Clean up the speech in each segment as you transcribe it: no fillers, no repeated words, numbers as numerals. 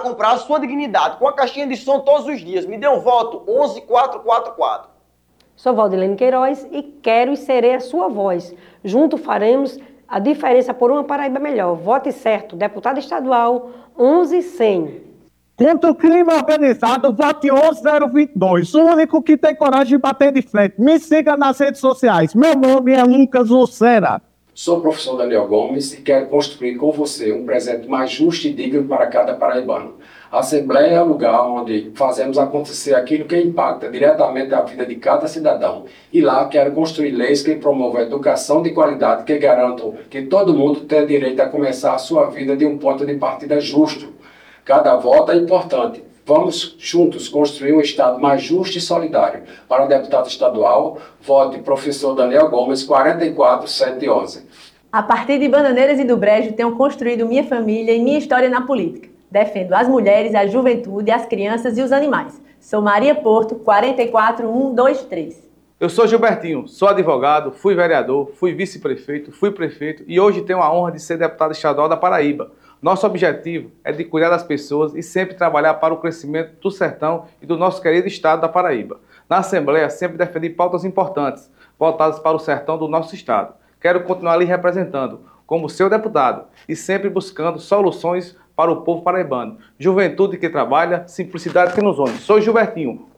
comprar a sua dignidade com a caixinha de som todos os dias. Me dê um voto, 11444. Sou Valdilene Queiroz e quero e serei a sua voz. Junto faremos a diferença por uma Paraíba melhor. Vote certo, deputado estadual 11100. Contra o crime organizado, vote 11022. O único que tem coragem de bater de frente. Me siga nas redes sociais. Meu nome é Lucas Lucera. Sou o professor Daniel Gomes e quero construir com você um presente mais justo e digno para cada paraibano. A Assembleia é o lugar onde fazemos acontecer aquilo que impacta diretamente a vida de cada cidadão. E lá quero construir leis que promovam a educação de qualidade, que garantam que todo mundo tenha direito a começar a sua vida de um ponto de partida justo. Cada voto é importante. Vamos juntos construir um Estado mais justo e solidário. Para o deputado estadual, vote professor Daniel Gomes, 44711. A partir de Bananeiras e do Brejo, tenho construído minha família e minha história na política. Defendo as mulheres, a juventude, as crianças e os animais. Sou Maria Porto, 44123. Eu sou Gilbertinho, sou advogado, fui vereador, fui vice-prefeito, fui prefeito e hoje tenho a honra de ser deputado estadual da Paraíba. Nosso objetivo é de cuidar das pessoas e sempre trabalhar para o crescimento do sertão e do nosso querido estado da Paraíba. Na Assembleia, sempre defendi pautas importantes, voltadas para o sertão do nosso estado. Quero continuar ali representando, como seu deputado, e sempre buscando soluções para o povo paraibano. Juventude que trabalha, simplicidade que nos une. Sou Gilbertinho,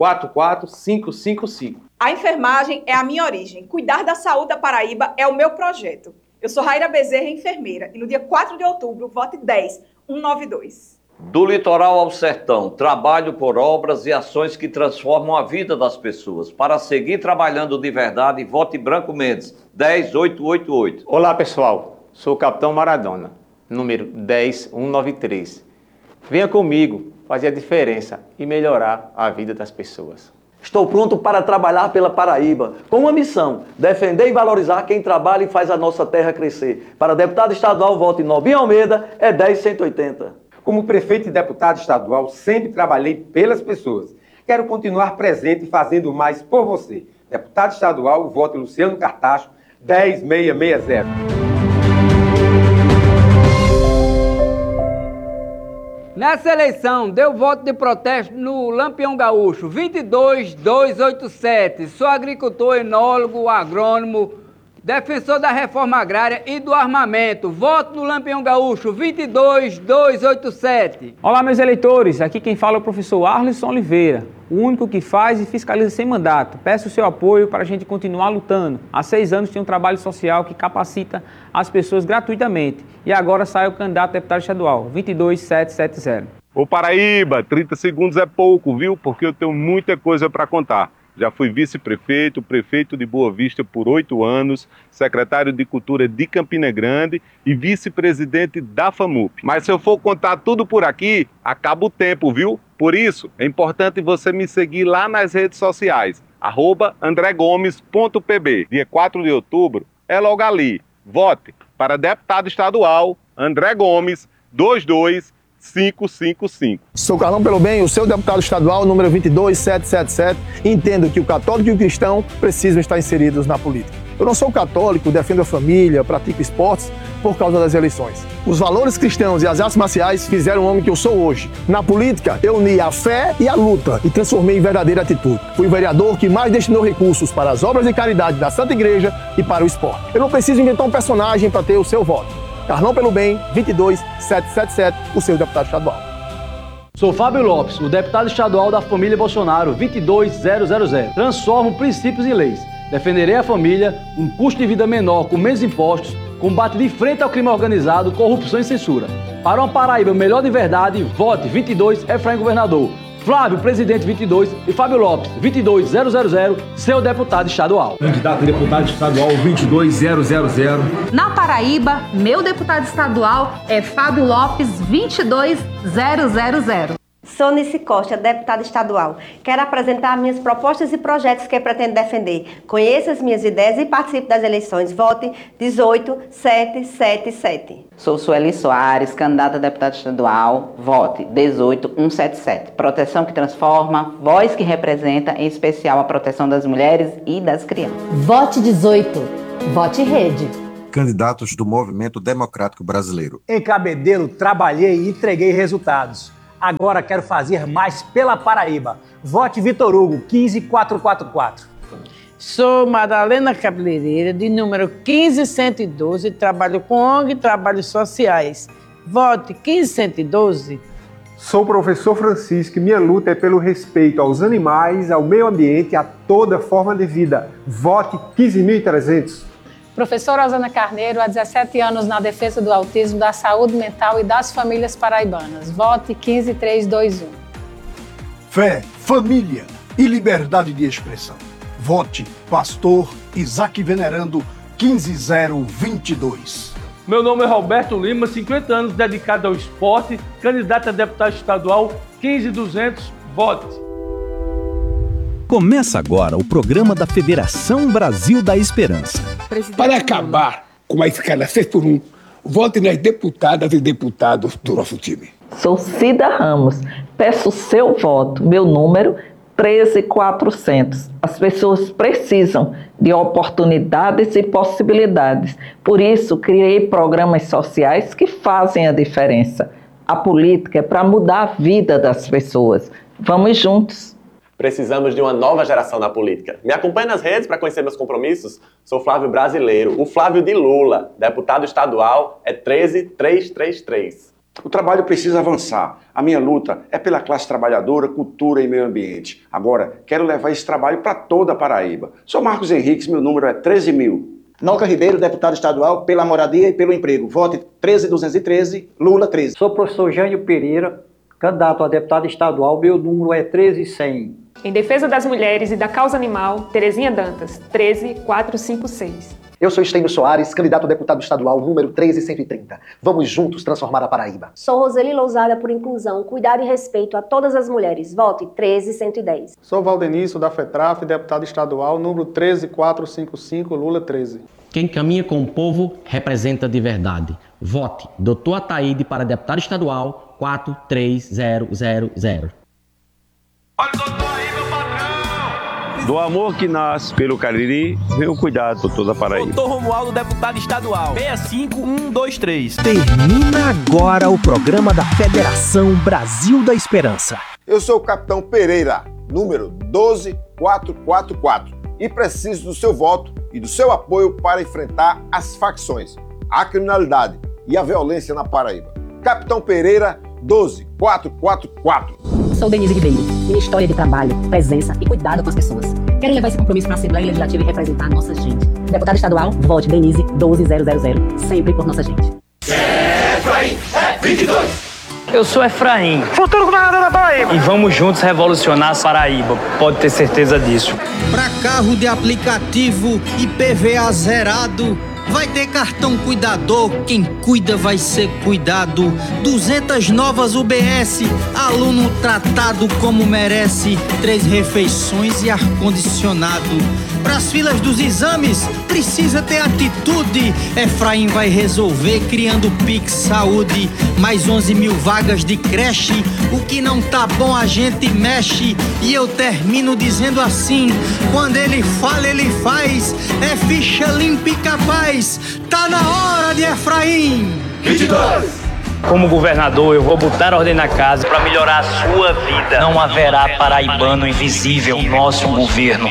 44555. A enfermagem é a minha origem. Cuidar da saúde da Paraíba é o meu projeto. Eu sou Raíra Bezerra, enfermeira, e no dia 4 de outubro, vote 10192. Do litoral ao sertão, trabalho por obras e ações que transformam a vida das pessoas. Para seguir trabalhando de verdade, vote Branco Mendes, 10888. Olá, pessoal. Sou o Capitão Maradona, número 10193. Venha comigo fazer a diferença e melhorar a vida das pessoas. Estou pronto para trabalhar pela Paraíba, com uma missão: defender e valorizar quem trabalha e faz a nossa terra crescer. Para deputado estadual, vote Nobinho Almeida, é 10180. Como prefeito e deputado estadual, sempre trabalhei pelas pessoas. Quero continuar presente e fazendo mais por você. Deputado estadual, vote Luciano Cartacho, 10660. Nessa eleição, deu voto de protesto no Lampião Gaúcho, 22287. Sou agricultor, enólogo, agrônomo, defensor da reforma agrária e do armamento. Voto no Lampião Gaúcho, 22287. Olá, meus eleitores. Aqui quem fala é o professor Arlisson Oliveira, o único que faz e fiscaliza sem mandato. Peço o seu apoio para a gente continuar lutando. Há 6 anos tem um trabalho social que capacita as pessoas gratuitamente. E agora sai o candidato a deputado estadual, 22770. Ô Paraíba, 30 segundos é pouco, viu? Porque eu tenho muita coisa para contar. Já fui vice-prefeito, prefeito de Boa Vista por 8 anos, secretário de Cultura de Campina Grande e vice-presidente da FAMUP. Mas se eu for contar tudo por aqui, acaba o tempo, viu? Por isso, é importante você me seguir lá nas redes sociais, @andregomes.pb. Dia 4 de outubro é logo ali. Vote para deputado estadual André Gomes, 22555. Sou Carlão Pelo Bem, o seu deputado estadual, número 22777, e entendo que o católico e o cristão precisam estar inseridos na política. Eu não sou católico, defendo a família, pratico esportes por causa das eleições. Os valores cristãos e as artes marciais fizeram o homem que eu sou hoje. Na política, eu uni a fé e a luta e transformei em verdadeira atitude. Fui o vereador que mais destinou recursos para as obras de caridade da Santa Igreja e para o esporte. Eu não preciso inventar um personagem para ter o seu voto. Carlão Pelo Bem, 22777, o seu deputado estadual. Sou Fábio Lopes, o deputado estadual da família Bolsonaro, 22000. Transformo princípios em leis. Defenderei a família, um custo de vida menor com menos impostos, combate de frente ao crime organizado, corrupção e censura. Para uma Paraíba melhor de verdade, vote 22 Efraim Governador. Flávio, presidente 22, e Fábio Lopes, 22000, seu deputado estadual. Candidato a deputado estadual 22000. Na Paraíba, meu deputado estadual é Fábio Lopes, 22000. Sou Nice Costa, deputada estadual. Quero apresentar minhas propostas e projetos que pretendo defender. Conheça as minhas ideias e participe das eleições. Vote 18777. Sou Sueli Soares, candidata a deputada estadual. Vote 18177. Proteção que transforma, voz que representa, em especial a proteção das mulheres e das crianças. Vote 18. Vote Rede. Candidatos do Movimento Democrático Brasileiro. Em Cabedelo, trabalhei e entreguei resultados. Agora quero fazer mais pela Paraíba. Vote Vitor Hugo, 15444. Sou Madalena Cabeleireira, de número 15112, trabalho com ONG e trabalhos sociais. Vote 15112. Sou o professor Francisco e minha luta é pelo respeito aos animais, ao meio ambiente e a toda forma de vida. Vote 15.300. Professora Rosana Carneiro, há 17 anos na defesa do autismo, da saúde mental e das famílias paraibanas. Vote 15321. Fé, família e liberdade de expressão. Vote Pastor Isaac Venerando 15022. Meu nome é Roberto Lima, 50 anos dedicado ao esporte, candidato a deputado estadual 15200, vote. Começa agora o programa da Federação Brasil da Esperança. Para acabar com a escala 6x1, vote nas deputadas e deputados do nosso time. Sou Cida Ramos, peço seu voto, meu número 13400. As pessoas precisam de oportunidades e possibilidades. Por isso, criei programas sociais que fazem a diferença. A política é para mudar a vida das pessoas. Vamos juntos. Precisamos de uma nova geração na política. Me acompanhe nas redes para conhecer meus compromissos. Sou Flávio Brasileiro, o Flávio de Lula. Deputado estadual é 13333. O trabalho precisa avançar. A minha luta é pela classe trabalhadora, cultura e meio ambiente. Agora, quero levar esse trabalho para toda a Paraíba. Sou Marcos Henriques, meu número é 13.000. Noca Ribeiro, deputado estadual pela moradia e pelo emprego. Vote 13213, Lula 13. Sou o professor Jânio Pereira, candidato a deputado estadual, meu número é 13100. Em defesa das mulheres e da causa animal, Terezinha Dantas, 13456. Eu sou Estênio Soares, candidato a deputado estadual número 13130. Vamos juntos transformar a Paraíba. Sou Roseli Lousada por inclusão, cuidado e respeito a todas as mulheres. Vote 13110. Sou Valdenício da FETRAF, deputado estadual número 13455, Lula 13. Quem caminha com o povo representa de verdade. Vote Dr. Ataíde para deputado estadual 43000. Do amor que nasce pelo Cariri, vem o cuidado por toda a Paraíba. Doutor Romualdo, deputado estadual, 65123. Termina agora o programa da Federação Brasil da Esperança. Eu sou o Capitão Pereira, número 12444, e preciso do seu voto e do seu apoio para enfrentar as facções, a criminalidade e a violência na Paraíba. Capitão Pereira, 12444. Sou Denise Ribeiro. Minha história de trabalho, presença e cuidado com as pessoas. Quero levar esse compromisso para a Assembleia Legislativa e representar a nossa gente. Deputado estadual, vote Denise 12000, sempre por nossa gente. Efraim é 22. Eu sou Efraim, futuro governador da Paraíba. E vamos juntos revolucionar a Paraíba, pode ter certeza disso. Para carro de aplicativo IPVA zerado, vai ter cartão cuidador, quem cuida vai ser cuidado. 200 novas UBS, aluno tratado como merece. 3 refeições e ar-condicionado. Pras filas dos exames, precisa ter atitude. Efraim vai resolver criando Pix Saúde. Mais 11.000 vagas de creche. O que não tá bom a gente mexe. E eu termino dizendo assim: quando ele fala, ele faz. É ficha limpa e capaz. Tá na hora de Efraim. 22. Como governador, eu vou botar ordem na casa para melhorar a sua vida. Não haverá paraibano invisível no nosso governo.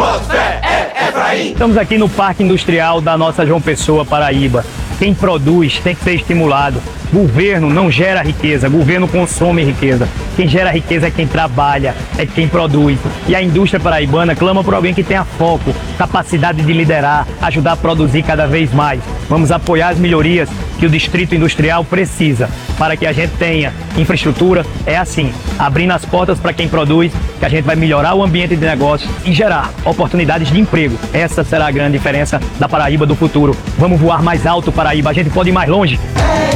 Estamos aqui no Parque Industrial da nossa João Pessoa, Paraíba. Quem produz tem que ser estimulado. Governo não gera riqueza, governo consome riqueza. Quem gera riqueza é quem trabalha, é quem produz. E a indústria paraibana clama por alguém que tenha foco, capacidade de liderar, ajudar a produzir cada vez mais. Vamos apoiar as melhorias que o Distrito Industrial precisa para que a gente tenha infraestrutura. É assim, abrindo as portas para quem produz, que a gente vai melhorar o ambiente de negócio e gerar oportunidades de emprego. Essa será a grande diferença da Paraíba do futuro. Vamos voar mais alto, Paraíba. A gente pode ir mais longe.